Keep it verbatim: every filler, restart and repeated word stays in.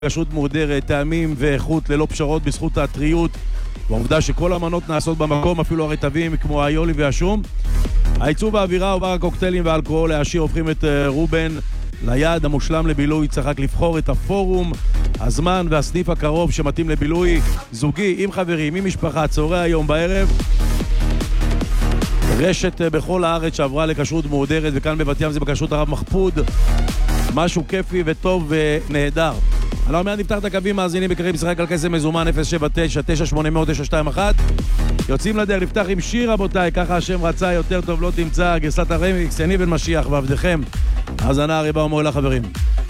כשרות מהודרת, טעמים ואיכות ללא פשרות בזכות הטריות והעובדה שכל המנות נעשות במקום, אפילו הרטבים כמו היולי והשום. העיצוב האווירה ובר הקוקטיילים והאלכוהול העשיר הופכים את רובן ליעד המושלם לבילוי. צריך רק לבחור את הפורום, הזמן והסניף הקרוב שמתאים לבילוי זוגי, עם חברים, עם משפחה, צהרי היום בערב. רשת בכל הארץ שעברה לכשרות מהודרת, וכאן בבת ים זה בכשרות הרב מחפוד. משהו כיפי וטוב ונהדר. אני אומר, נפתח את הקווים, מאזינים בקרים, משחק על כסף מזומן אפס שבע תשע תשע שמונה אפס אפס תשע שתיים אחת. יוצאים לדרך, נפתח עם שיר רבותיי, ככה השם רצה, יותר טוב לא תמצא, גרסת הרמיקס, אני בן משיח ועבדכם. האזנה הרבה אומר לחברים.